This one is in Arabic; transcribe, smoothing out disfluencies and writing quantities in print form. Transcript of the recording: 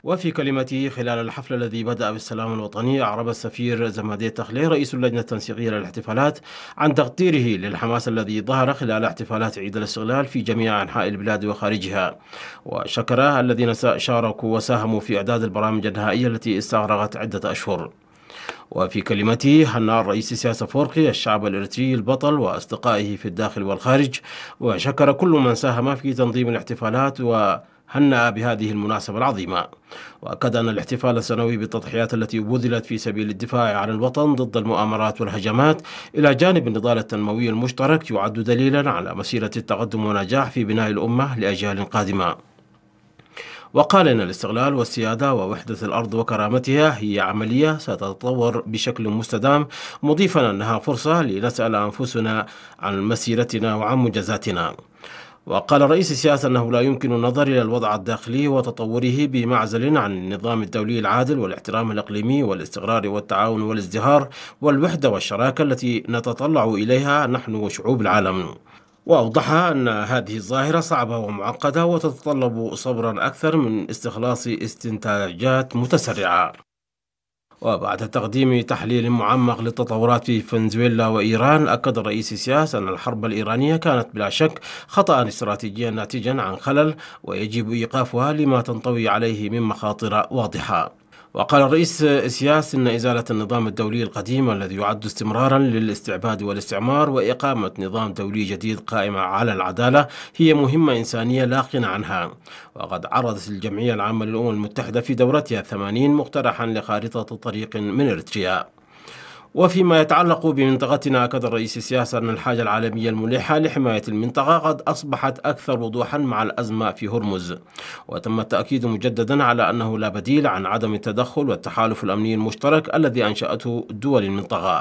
وفي كلمته خلال الحفل الذي بدأ بالسلام الوطني، أعرب السفير زمادي تخلي رئيس اللجنة التنسيقية للاحتفالات عن تقديره للحماس الذي ظهر خلال احتفالات عيد الاستقلال في جميع أنحاء البلاد وخارجها، وشكر الذين شاركوا وساهموا في إعداد البرامج النهائية التي استغرقت عدة أشهر. وفي كلمته هنأ الرئيس إسياس أفورقي الشعب الإريتري البطل وأصدقائه في الداخل والخارج، وشكر كل من ساهم في تنظيم الاحتفالات وهنأ بهذه المناسبة العظيمة. وأكد أن الاحتفال السنوي بالتضحيات التي بذلت في سبيل الدفاع عن الوطن ضد المؤامرات والهجمات إلى جانب النضال التنموي المشترك يعد دليلا على مسيرة التقدم والنجاح في بناء الأمة لأجيال قادمة. وقال إن الاستقلال والسيادة ووحدة الأرض وكرامتها هي عملية ستتطور بشكل مستدام، مضيفا أنها فرصة لنسأل أنفسنا عن مسيرتنا وعن منجزاتنا. وقال رئيس السياسة أنه لا يمكن النظر إلى الوضع الداخلي وتطوره بمعزل عن النظام الدولي العادل والاحترام الإقليمي والاستقرار والتعاون والازدهار والوحدة والشراكة التي نتطلع إليها نحن وشعوب العالم. وأوضح أن هذه الظاهرة صعبة ومعقدة وتتطلب صبرا أكثر من استخلاص استنتاجات متسرعة. وبعد تقديم تحليل معمق للتطورات في فنزويلا وإيران، أكد الرئيس السياسي أن الحرب الإيرانية كانت بلا شك خطأ استراتيجيا ناتجا عن خلل ويجب إيقافها لما تنطوي عليه من مخاطر واضحة. وقال الرئيس إسياس إن إزالة النظام الدولي القديم الذي يعد استمرارا للاستعباد والاستعمار وإقامة نظام دولي جديد قائم على العدالة هي مهمة إنسانية لا غنى عنها. وقد عرضت الجمعية العامة للأمم المتحدة في دورتها 80 مقترحا لخارطة طريق من إريتريا. وفيما يتعلق بمنطقتنا، أكد الرئيس السياسي أن الحاجة العالمية الملحة لحماية المنطقة قد أصبحت أكثر وضوحا مع الأزمة في هرمز، وتم التأكيد مجددا على أنه لا بديل عن عدم التدخل والتحالف الأمني المشترك الذي أنشأته دول المنطقة.